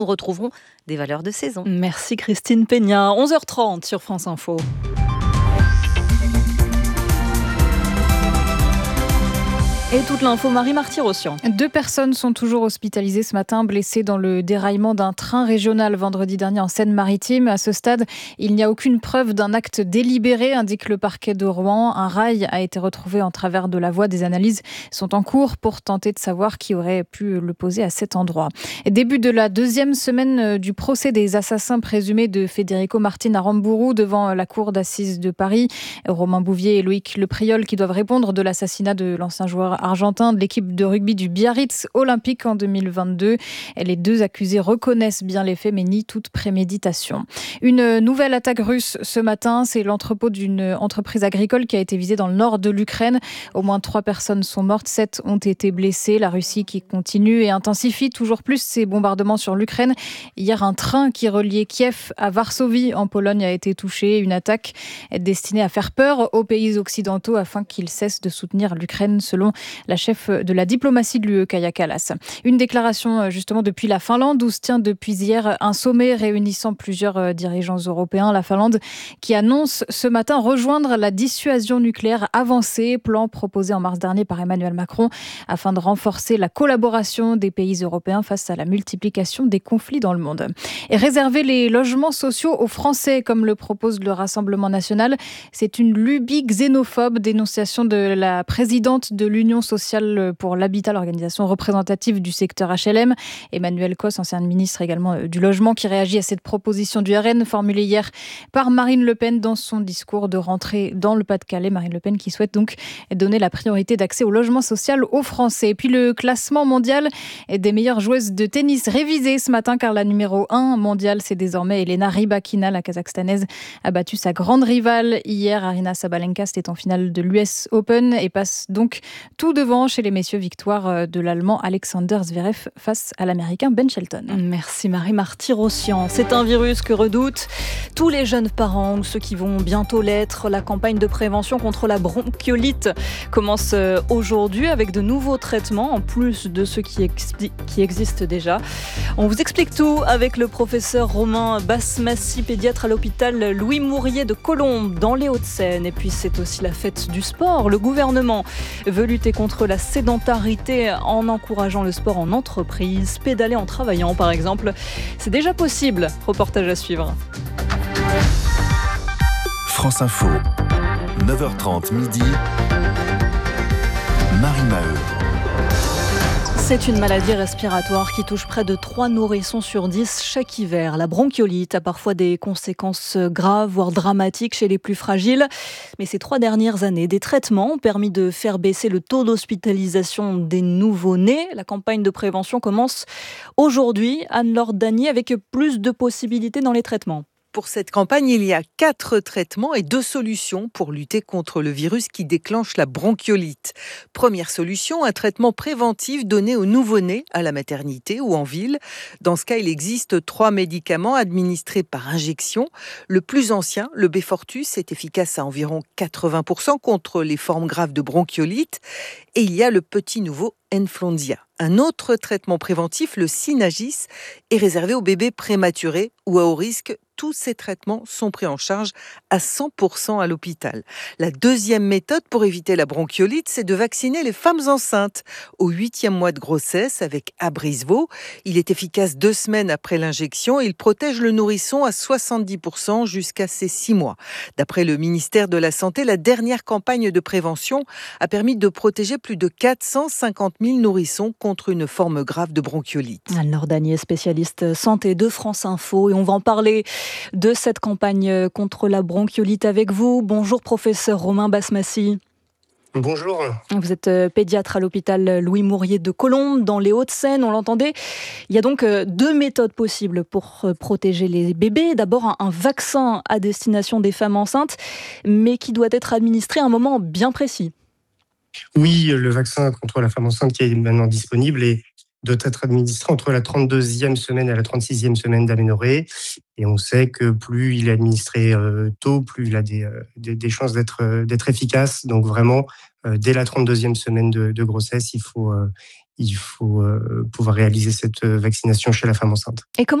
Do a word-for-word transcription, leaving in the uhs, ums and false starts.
nous retrouverons des valeurs de saison. Merci Christine Peña. onze heures trente sur France Info. Et toute l'info, Marie Marty-Rossian. Deux personnes sont toujours hospitalisées ce matin, blessées dans le déraillement d'un train régional vendredi dernier en Seine-Maritime. À ce stade, il n'y a aucune preuve d'un acte délibéré, indique le parquet de Rouen. Un rail a été retrouvé en travers de la voie. Des analyses sont en cours pour tenter de savoir qui aurait pu le poser à cet endroit. Et début de la deuxième semaine du procès des assassins présumés de Federico Martin Aramburu devant la cour d'assises de Paris. Romain Bouvier et Loïc Lepriol qui doivent répondre de l'assassinat de l'ancien joueur argentin de l'équipe de rugby du Biarritz olympique en deux mille vingt-deux. Et les deux accusés reconnaissent bien les faits mais nient toute préméditation. Une nouvelle attaque russe ce matin, c'est l'entrepôt d'une entreprise agricole qui a été visée dans le nord de l'Ukraine. Au moins trois personnes sont mortes, sept ont été blessées. La Russie qui continue et intensifie toujours plus ses bombardements sur l'Ukraine. Hier, un train qui reliait Kiev à Varsovie en Pologne a été touché. Une attaque destinée à faire peur aux pays occidentaux afin qu'ils cessent de soutenir l'Ukraine selon la chef de la diplomatie de l'U E, Kaja Kallas. Une déclaration justement depuis la Finlande où se tient depuis hier un sommet réunissant plusieurs dirigeants européens. La Finlande qui annonce ce matin rejoindre la dissuasion nucléaire avancée, plan proposé en mars dernier par Emmanuel Macron afin de renforcer la collaboration des pays européens face à la multiplication des conflits dans le monde. Et réserver les logements sociaux aux Français comme le propose le Rassemblement national, c'est une lubie xénophobe, dénonciation de la présidente de l'Union sociale pour l'habitat, l'organisation représentative du secteur H L M. Emmanuel Cos, ancien ministre également du logement, qui réagit à cette proposition du R N formulée hier par Marine Le Pen dans son discours de rentrée dans le Pas-de-Calais. Marine Le Pen qui souhaite donc donner la priorité d'accès au logement social aux Français. Et puis le classement mondial des meilleures joueuses de tennis révisé ce matin car la numéro un mondiale, c'est désormais Elena Rybakina. La Kazakhstanaise a battu sa grande rivale hier. Aryna Sabalenka, c'était en finale de l'U S Open et passe donc tout devant chez les messieurs, victoire de l'Allemand Alexander Zverev face à l'Américain Ben Shelton. Merci Marie Marty-Rossian. C'est un virus que redoutent tous les jeunes parents ou ceux qui vont bientôt l'être. La campagne de prévention contre la bronchiolite commence aujourd'hui avec de nouveaux traitements en plus de ceux qui, ex- qui existent déjà. On vous explique tout avec le professeur Romain Basmassi, pédiatre à l'hôpital Louis Mourier de Colombes dans les Hauts-de-Seine. Et puis c'est aussi la fête du sport. Le gouvernement veut lutter contre la sédentarité en encourageant le sport en entreprise, pédaler en travaillant par exemple. C'est déjà possible. Reportage à suivre. France Info, neuf heures trente midi, Marie Maheu. C'est une maladie respiratoire qui touche près de trois nourrissons sur dix chaque hiver. La bronchiolite a parfois des conséquences graves, voire dramatiques chez les plus fragiles. Mais ces trois dernières années, des traitements ont permis de faire baisser le taux d'hospitalisation des nouveau-nés. La campagne de prévention commence aujourd'hui. Anne-Laure Dagny, avec plus de possibilités dans les traitements. Pour cette campagne, il y a quatre traitements et deux solutions pour lutter contre le virus qui déclenche la bronchiolite. Première solution, un traitement préventif donné aux nouveau-nés à la maternité ou en ville. Dans ce cas, il existe trois médicaments administrés par injection. Le plus ancien, le Beyfortus, est efficace à environ quatre-vingts pour cent contre les formes graves de bronchiolite. Et il y a le petit nouveau Enflonsia. Un autre traitement préventif, le Synagis, est réservé aux bébés prématurés ou à haut risque. Tous ces traitements sont pris en charge à cent pour cent à l'hôpital. La deuxième méthode pour éviter la bronchiolite, c'est de vacciner les femmes enceintes au huitième mois de grossesse avec Abrysvo. Il est efficace deux semaines après l'injection et il protège le nourrisson à soixante-dix pour cent jusqu'à ses six mois. D'après le ministère de la Santé, la dernière campagne de prévention a permis de protéger plus de quatre cent cinquante mille nourrissons contre une forme grave de bronchiolite. Anne-Laure Dagny, spécialiste santé de France Info, et on va en parler de cette campagne contre la bronchiolite avec vous. Bonjour professeur Romain Basmassi. Bonjour. Vous êtes pédiatre à l'hôpital Louis Mourier de Colombes dans les Hauts-de-Seine, on l'entendait. Il y a donc deux méthodes possibles pour protéger les bébés. D'abord un vaccin à destination des femmes enceintes, mais qui doit être administré à un moment bien précis. Oui, le vaccin contre la femme enceinte qui est maintenant disponible et doit être administré entre la trente-deuxième semaine et la trente-sixième semaine d'aménorrhée. Et on sait que plus il est administré euh, tôt, plus il a des, euh, des, des chances d'être, euh, d'être efficace. Donc vraiment, euh, dès la trente-deuxième semaine de, de grossesse, il faut, euh, il faut pouvoir réaliser cette vaccination chez la femme enceinte. Et comment